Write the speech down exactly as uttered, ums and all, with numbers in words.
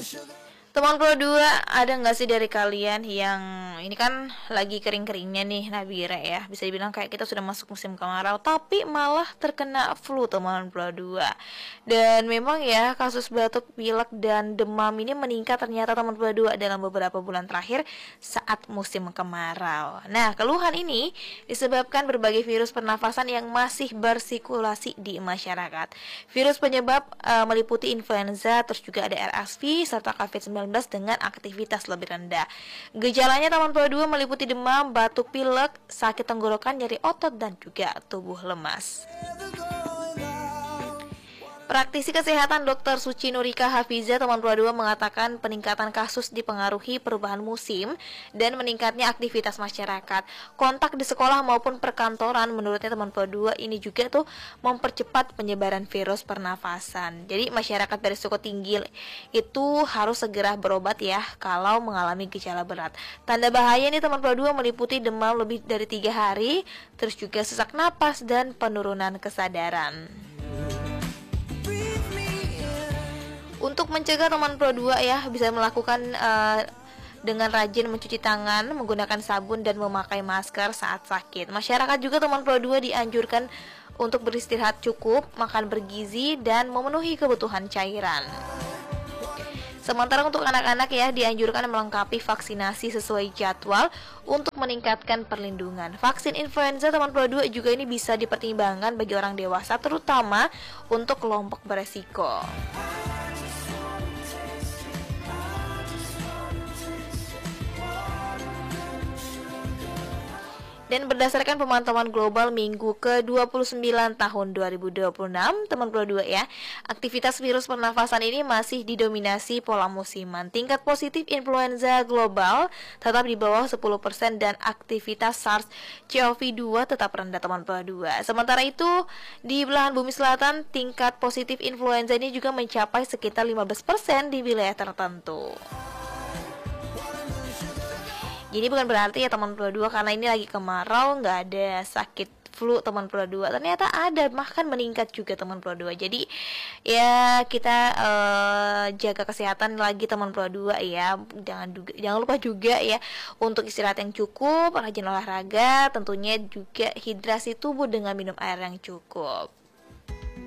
Teman Pro dua, ada nggak sih dari kalian yang ini kan lagi kering-keringnya nih Nabira ya, bisa dibilang kayak kita sudah masuk musim kemarau tapi malah terkena flu teman Pro dua. Dan memang ya kasus batuk, pilek dan demam ini meningkat ternyata teman Pro dua dalam beberapa bulan terakhir saat musim kemarau. Nah, keluhan ini disebabkan berbagai virus pernafasan yang masih bersirkulasi di masyarakat. Virus penyebab uh, meliputi influenza, terus juga ada R S V serta COVID sembilan belas dengan aktivitas lebih rendah. Gejalanya teman Pro dua meliputi demam, batuk pilek, sakit tenggorokan, nyeri otot dan juga tubuh lemas. Praktisi kesehatan dokter Suci Nurika Hafiza teman Pro dua mengatakan peningkatan kasus dipengaruhi perubahan musim dan meningkatnya aktivitas masyarakat. Kontak di sekolah maupun perkantoran menurutnya teman Pro dua ini juga tuh mempercepat penyebaran virus pernafasan. Jadi masyarakat berisiko tinggi itu harus segera berobat ya kalau mengalami gejala berat. Tanda bahaya nih teman Pro dua meliputi demam lebih dari tiga hari, terus juga sesak napas dan penurunan kesadaran. Untuk mencegah teman Pro dua ya bisa melakukan uh, dengan rajin mencuci tangan, menggunakan sabun dan memakai masker saat sakit. Masyarakat juga teman Pro dua dianjurkan untuk beristirahat cukup, makan bergizi dan memenuhi kebutuhan cairan. Sementara untuk anak-anak ya dianjurkan melengkapi vaksinasi sesuai jadwal untuk meningkatkan perlindungan. Vaksin influenza teman Pro dua juga ini bisa dipertimbangkan bagi orang dewasa terutama untuk kelompok beresiko. Dan berdasarkan pemantauan global minggu ke dua puluh sembilan tahun dua ribu dua puluh enam, teman Pro dua ya, aktivitas virus pernafasan ini masih didominasi pola musiman. Tingkat positif influenza global tetap di bawah sepuluh persen dan aktivitas SARS-C o V dua tetap rendah teman Pro dua. Sementara itu, di belahan bumi selatan, tingkat positif influenza ini juga mencapai sekitar lima belas persen di wilayah tertentu. Jadi bukan berarti ya teman Pro dua karena ini lagi kemarau nggak ada sakit flu teman Pro dua. Ternyata ada, bahkan meningkat juga teman Pro dua. Jadi ya kita uh, jaga kesehatan lagi teman Pro dua ya. Jangan juga, jangan lupa juga ya untuk istirahat yang cukup, rajin olahraga, tentunya juga hidrasi tubuh dengan minum air yang cukup.